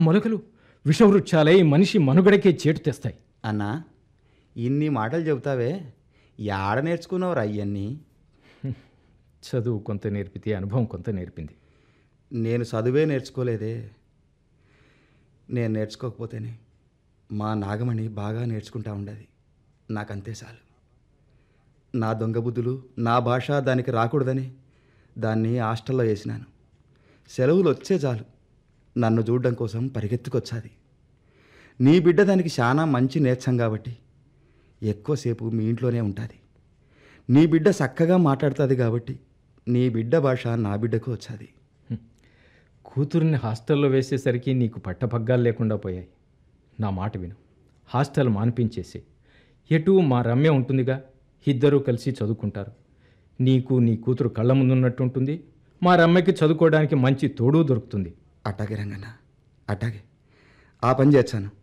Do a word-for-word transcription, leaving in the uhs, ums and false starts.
మొలకలు విషవృక్షాలై మనిషి మనుగడకే చేటు తెస్తాయి. అన్నా, ఇన్ని మాటలు చెబుతావే, యాడ నేర్చుకున్నావురా అయ్యన్నీ? చదువు కొంత నేర్పితే అనుభవం కొంత నేర్పింది. నేను చదువే నేర్చుకోలేదే. నేను నేర్చుకోకపోతేనే మా నాగమణి బాగా నేర్చుకుంటా ఉండేది. నాకంతే చాలు. నా దొంగ బుద్ధులు, నా భాష దానికి రాకూడదని దాన్ని హాస్టల్లో వేసినాను. సెలవులు వచ్చే చాలు నన్ను చూడడం కోసం పరిగెత్తుకొచ్చాది. నీ బిడ్డ దానికి చాలా మంచి నేర్చాం కాబట్టి ఎక్కువసేపు మీ ఇంట్లోనే ఉంటుంది. నీ బిడ్డ చక్కగా మాట్లాడుతుంది కాబట్టి నీ బిడ్డ భాష నా బిడ్డకు వచ్చాది. కూతుర్ని హాస్టల్లో వేసేసరికి నీకు పట్టపగ్గాలు లేకుండా పోయాయి. నా మాట విను, హాస్టల్ మాన్పించేసి. ఎటు మా రమ్య ఉంటుందిగా, ఇద్దరూ కలిసి చదువుకుంటారు. నీకు నీ కూతురు కళ్ళ ముందున్నట్టు ఉంటుంది. మా రమ్యకి చదువుకోవడానికి మంచి తోడు దొరుకుతుంది. అట్టాగే రంగన్న, అట్టాగే. ఆ పని చేస్తాను.